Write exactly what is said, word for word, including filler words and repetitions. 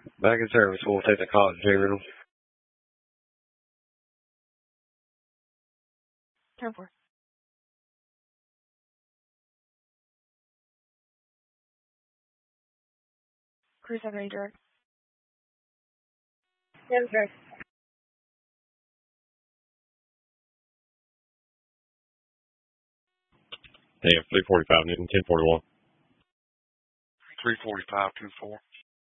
Back in service. We'll take the call at J-Rental. ten four. Crew seven eight direct. Yes, sir. Damn, three forty-five, Newton, ten forty-one. three forty-five, two four.